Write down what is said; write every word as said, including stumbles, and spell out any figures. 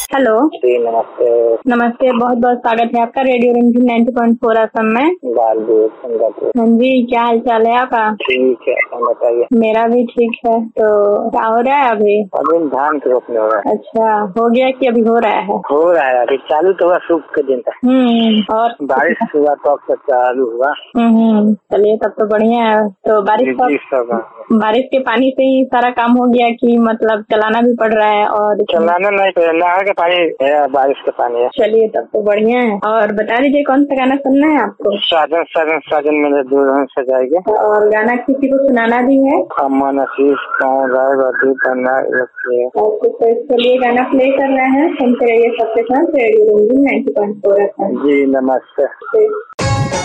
Hello जी नमस्ते। नमस्ते, बहुत बहुत स्वागत है आपका radio Ranjan ninety point four F M में। बालवीर सिंगापुर। हाँ जी, क्या हाल चाल है आपका? ठीक है, आप बताइए। मेरा भी ठीक है। तो क्या हो रहा है अभी? अभी धान के रोपने हो रहा है। अच्छा, हो गया कि अभी हो रहा है? हो रहा है, अभी चालू तो हुआ सूख के दिन तक। हम्म और बारिश हुआ तो अब तक चालू हुआ। हम्म चलिए, तब तो बढ़िया है। तो बारिश जी, जी, सब बारिश के पानी से ही सारा काम हो गया कि मतलब चलाना भी पड़ रहा है? और चलाना नहीं पड़ेगा, नहर का पानी है, बारिश का पानी है। चलिए, तब तो बढ़िया है। और बता दीजिए, कौन सा गाना सुनना है आपको? साजन साजन साजन मेरे दुल्हन सजाएगी। और गाना किसी को सुनाना भी है? अमन आशीष कौन राय बदी बना रखिए। तो इसके लिए गाना प्ले कर रहे हैं, सुनते रहिए सबके साथ radio Ranjan ninety point four F M. जी नमस्ते।